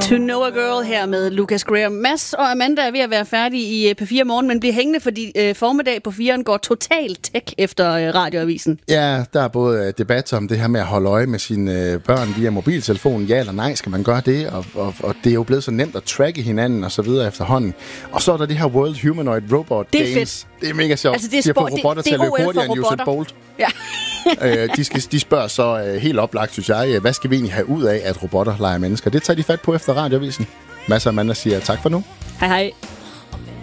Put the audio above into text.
To Know a Girl her med Lucas Graham. Mads og Amanda er ved at være færdige i P4 Morgen, men bliver hængende, fordi formiddag på 4'eren går totalt tech efter radioavisen. Ja, der er både debat om det her med at holde øje med sine børn via mobiltelefonen. Ja eller nej, skal man gøre det? Og det er jo blevet så nemt at tracke hinanden og så videre efterhånden. Og så er der det her World Humanoid Robot det er Games. Fedt. Det er mega sjovt. Altså, det er de har fået robotter til at løbe hurtigere end Usain Bolt. Ja. De spørger så helt oplagt, synes jeg, hvad skal vi egentlig have ud af, at robotter leger mennesker? Det tager de fat på efter radioavisen. Masser af mand, der siger tak for nu. Hej hej.